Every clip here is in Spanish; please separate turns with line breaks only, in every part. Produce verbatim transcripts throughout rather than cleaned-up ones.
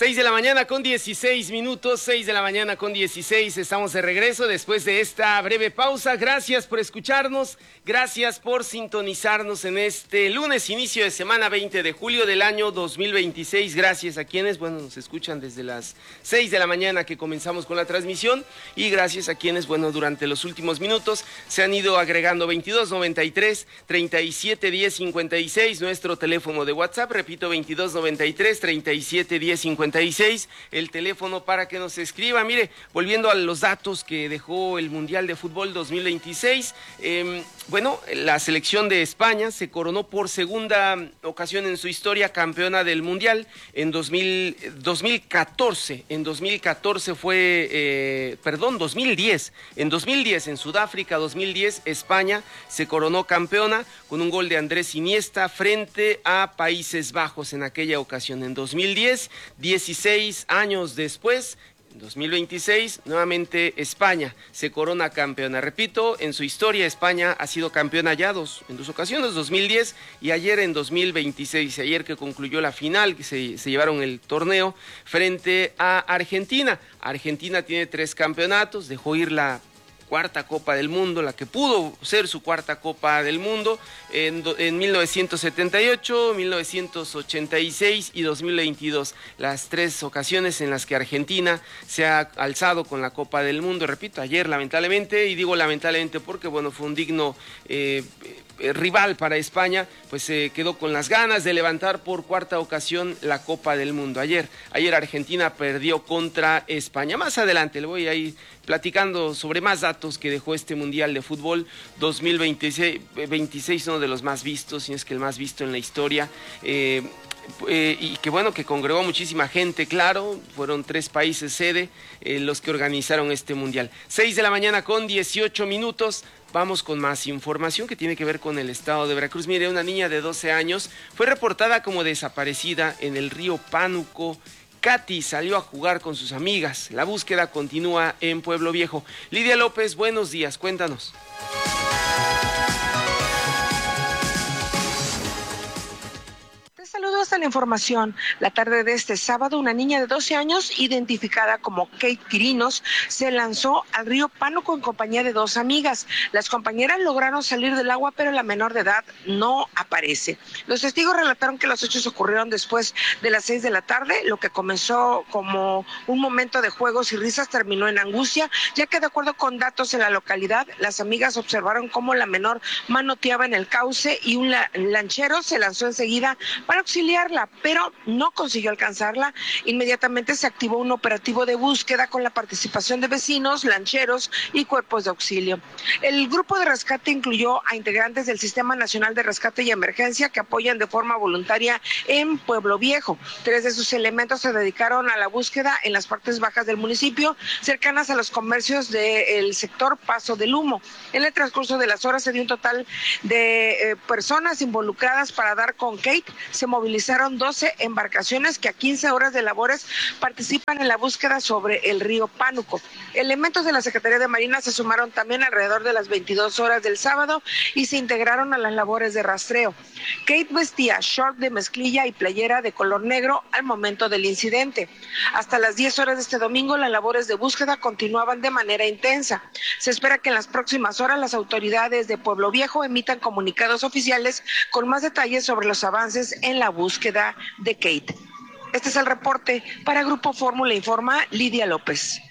seis de la mañana con dieciséis minutos, seis de la mañana con dieciséis, estamos de regreso después de esta breve pausa. Gracias por escucharnos, gracias por sintonizarnos en este lunes, inicio de semana veinte de julio del año dos mil veintiséis. Gracias a quienes, bueno, nos escuchan desde las seis de la mañana que comenzamos con la transmisión, y gracias a quienes, bueno, durante los últimos minutos se han ido agregando. Veintidós noventa y tres, treinta y siete diez cincuenta y seis, nuestro teléfono de WhatsApp, repito, veintidós noventa y tres, treinta y siete diez cincuenta y seis, el teléfono para que nos escriba. Mire, volviendo a los datos que dejó el Mundial de Fútbol dos mil veintiséis, eh, bueno, la selección de España se coronó por segunda ocasión en su historia campeona del Mundial en dos mil, dos mil catorce, en dos mil catorce fue, eh, perdón, dos mil diez, en dos mil diez, en Sudáfrica, dos mil diez, España se coronó campeona con un gol de Andrés Iniesta frente a Países Bajos en aquella ocasión. En dos mil diez, dieciséis años después, en dos mil veintiséis, nuevamente España se corona campeona. Repito, en su historia España ha sido campeona ya dos, en dos ocasiones, dos mil diez y ayer en dos mil veintiséis, ayer que concluyó la final, que se, se llevaron el torneo frente a Argentina. Argentina tiene tres campeonatos, dejó ir la cuarta Copa del Mundo, la que pudo ser su cuarta Copa del Mundo, en, en mil novecientos setenta y ocho, mil novecientos ochenta y seis y dos mil veintidós, las tres ocasiones en las que Argentina se ha alzado con la Copa del Mundo. Repito, ayer lamentablemente, y digo lamentablemente porque bueno, fue un digno eh, eh, rival para España, pues se eh, quedó con las ganas de levantar por cuarta ocasión la Copa del Mundo. Ayer, ayer Argentina perdió contra España. Más adelante le voy a ir platicando sobre más datos que dejó este Mundial de Fútbol dos mil veintiséis, veintiséis, uno de los más vistos, si no es que el más visto en la historia, eh, eh, y que bueno, que congregó muchísima gente, claro, fueron tres países sede eh, los que organizaron este Mundial. seis de la mañana con dieciocho minutos, vamos con más información que tiene que ver con el estado de Veracruz. Mire, una niña de doce años fue reportada como desaparecida en el río Pánuco. Katy salió a jugar con sus amigas. La búsqueda continúa en Pueblo Viejo. Lidia López, buenos días, cuéntanos.
Saludos a la información. La tarde de este sábado, una niña de doce años, identificada como Kate Quirinos, se lanzó al río Pánuco en compañía de dos amigas. Las compañeras lograron salir del agua, pero la menor de edad no aparece. Los testigos relataron que los hechos ocurrieron después de las seis de la tarde. Lo que comenzó como un momento de juegos y risas terminó en angustia, ya que de acuerdo con datos en la localidad, las amigas observaron cómo la menor manoteaba en el cauce y un lanchero se lanzó enseguida para auxiliarla, pero no consiguió alcanzarla. Inmediatamente se activó un operativo de búsqueda con la participación de vecinos, lancheros y cuerpos de auxilio. El grupo de rescate incluyó a integrantes del Sistema Nacional de Rescate y Emergencia que apoyan de forma voluntaria en Pueblo Viejo. Tres de sus elementos se dedicaron a la búsqueda en las partes bajas del municipio, cercanas a los comercios del sector Paso del Humo. En el transcurso de las horas se dio un total de eh, personas involucradas para dar con Kate. Se movilizaron doce embarcaciones que a quince horas de labores participan en la búsqueda sobre el río Pánuco. Elementos de la Secretaría de Marina se sumaron también alrededor de las veintidós horas del sábado y se integraron a las labores de rastreo. Kate vestía short de mezclilla y playera de color negro al momento del incidente. Hasta las diez horas de este domingo, las labores de búsqueda continuaban de manera intensa. Se espera que en las próximas horas las autoridades de Pueblo Viejo emitan comunicados oficiales con más detalles sobre los avances en la búsqueda de Kate. Este es el reporte para Grupo Fórmula Informa, Lidia López.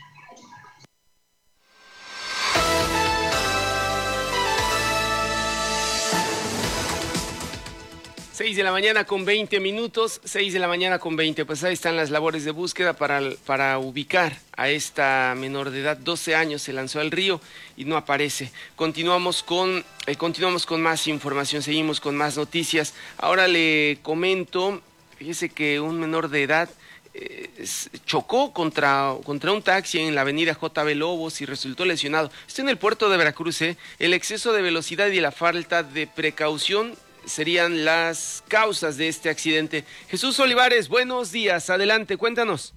seis de la mañana con veinte minutos, seis de la mañana con veinte, pues ahí están las labores de búsqueda para, para ubicar a esta menor de edad. doce años, se lanzó al río y no aparece. Continuamos con, eh, continuamos con más información, seguimos con más noticias. Ahora le comento, fíjese que un menor de edad eh, chocó contra, contra un taxi en la avenida J B Lobos y resultó lesionado. Esto en el puerto de Veracruz, ¿eh? El exceso de velocidad y la falta de precaución serían las causas de este accidente. Jesús Olivares, buenos días, adelante, cuéntanos.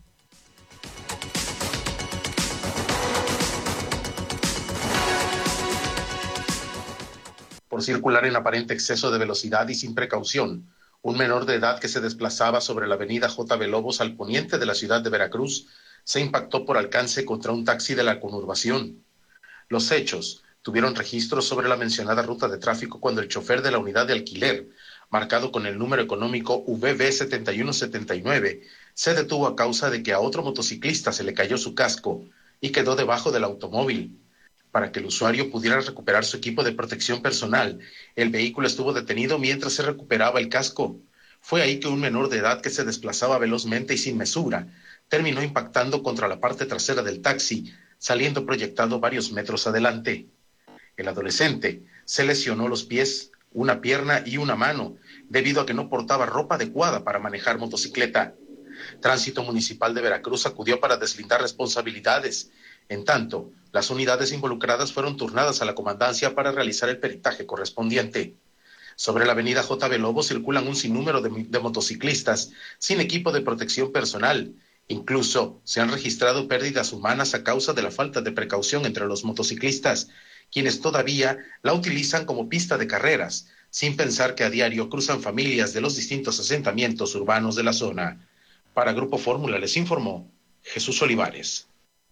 Por circular en aparente exceso de velocidad y sin precaución, Un menor de edad que se desplazaba sobre la avenida J B Lobos al poniente de la ciudad de Veracruz se impactó por alcance contra un taxi de la conurbación. Los hechos tuvieron registro sobre la mencionada ruta de tráfico cuando el chofer de la unidad de alquiler, marcado con el número económico V B setenta y uno setenta y nueve, se detuvo a causa de que a otro motociclista se le cayó su casco y quedó debajo del automóvil. Para que el usuario pudiera recuperar su equipo de protección personal, el vehículo estuvo detenido mientras se recuperaba el casco. Fue ahí que un menor de edad que se desplazaba velozmente y sin mesura terminó impactando contra la parte trasera del taxi, saliendo proyectado varios metros adelante. El adolescente se lesionó los pies, una pierna y una mano, debido a que no portaba ropa adecuada para manejar motocicleta. Tránsito Municipal de Veracruz acudió para deslindar responsabilidades. En tanto, las unidades involucradas fueron turnadas a la comandancia para realizar el peritaje correspondiente. Sobre la avenida J B Lobos circulan un sinnúmero de, de motociclistas sin equipo de protección personal. Incluso se han registrado pérdidas humanas a causa de la falta de precaución entre los motociclistas, quienes todavía la utilizan como pista de carreras, sin pensar que a diario cruzan familias de los distintos asentamientos urbanos de la zona. Para Grupo Fórmula les informó Jesús Olivares.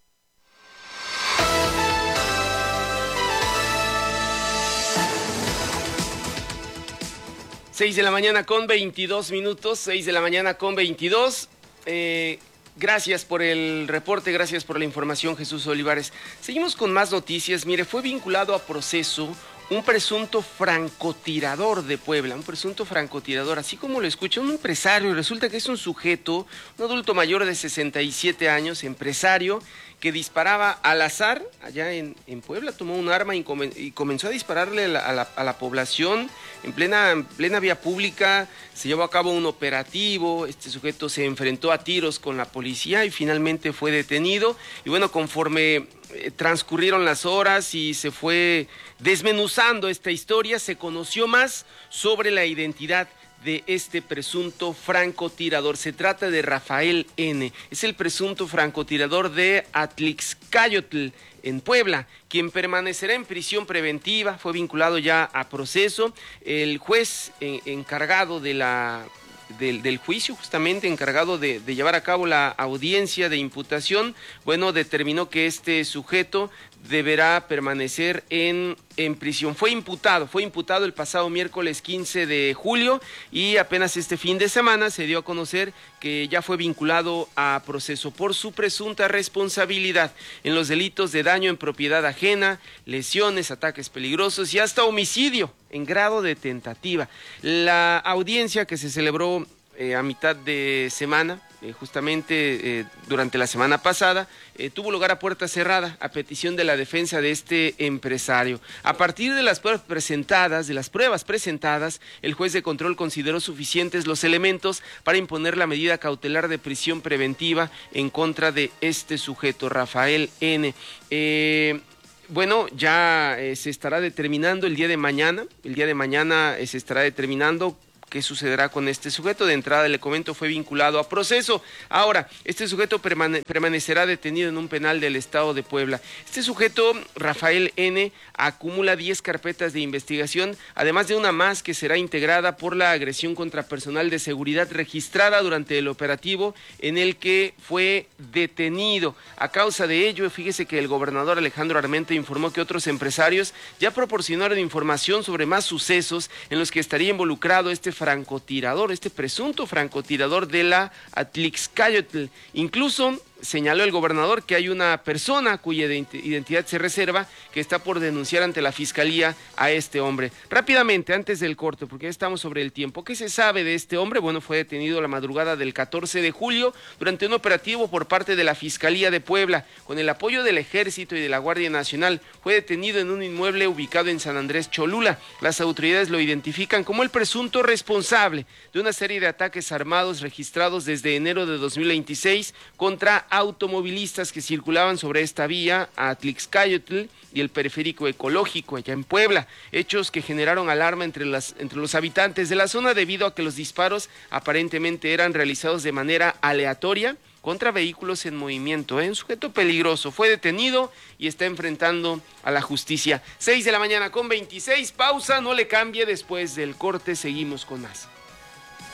Seis de la mañana con veintidós minutos, seis de la mañana con veintidós. Eh, gracias por el reporte, gracias por la información, Jesús Olivares. Seguimos con más noticias. Mire, fue vinculado a proceso un presunto francotirador de Puebla, un presunto francotirador, así como lo escucha, un empresario. Resulta que es un sujeto, un adulto mayor de sesenta y siete años, empresario, que disparaba al azar allá en, en Puebla, tomó un arma y, come, y comenzó a dispararle a la, a la, a la población en plena, en plena vía pública. Se llevó a cabo un operativo, este sujeto se enfrentó a tiros con la policía y finalmente fue detenido. Y bueno, conforme eh, transcurrieron las horas y se fue desmenuzando esta historia, se conoció más sobre la identidad de este presunto francotirador. Se trata de Rafael N., es el presunto francotirador de Atlixcayotl, en Puebla, quien permanecerá en prisión preventiva. Fue vinculado ya a proceso. El juez eh, encargado de la... Del, del juicio, justamente encargado de, de llevar a cabo la audiencia de imputación, bueno, determinó que este sujeto deberá permanecer en, en prisión. Fue imputado, fue imputado el pasado miércoles quince de julio y apenas este fin de semana se dio a conocer que ya fue vinculado a proceso por su presunta responsabilidad en los delitos de daño en propiedad ajena, lesiones, ataques peligrosos y hasta homicidio en grado de tentativa. La audiencia que se celebró eh, a mitad de semana, eh, justamente eh, durante la semana pasada, eh, tuvo lugar a puerta cerrada a petición de la defensa de este empresario. A partir de las pruebas presentadas, de las pruebas presentadas, el juez de control consideró suficientes los elementos para imponer la medida cautelar de prisión preventiva en contra de este sujeto, Rafael N. Eh, Bueno, ya eh, se estará determinando el día de mañana, el día de mañana eh, se estará determinando qué sucederá con este sujeto. De entrada, le comento, fue vinculado a proceso. Ahora, este sujeto permane- permanecerá detenido en un penal del estado de Puebla. Este sujeto, Rafael N., acumula diez carpetas de investigación, además de una más que será integrada por la agresión contra personal de seguridad registrada durante el operativo en el que fue detenido. A causa de ello, fíjese que el gobernador Alejandro Armenta informó que otros empresarios ya proporcionaron información sobre más sucesos en los que estaría involucrado este francotirador, este presunto francotirador de la Atlixcayotl. Incluso señaló el gobernador que hay una persona cuya identidad se reserva que está por denunciar ante la fiscalía a este hombre. Rápidamente, antes del corte, porque ya estamos sobre el tiempo, ¿qué se sabe de este hombre? Bueno, fue detenido la madrugada del catorce de julio durante un operativo por parte de la Fiscalía de Puebla. Con el apoyo del Ejército y de la Guardia Nacional, fue detenido en un inmueble ubicado en San Andrés Cholula. Las autoridades lo identifican como el presunto responsable de una serie de ataques armados registrados desde enero de dos mil veintiséis contra automovilistas que circulaban sobre esta vía a Atlixcayotl y el periférico ecológico allá en Puebla, hechos que generaron alarma entre, las, entre los habitantes de la zona debido a que los disparos aparentemente eran realizados de manera aleatoria contra vehículos en movimiento. ¿eh? Un sujeto peligroso fue detenido y está enfrentando a la justicia. seis de la mañana con veintiséis, pausa, no le cambie, después del corte seguimos con más.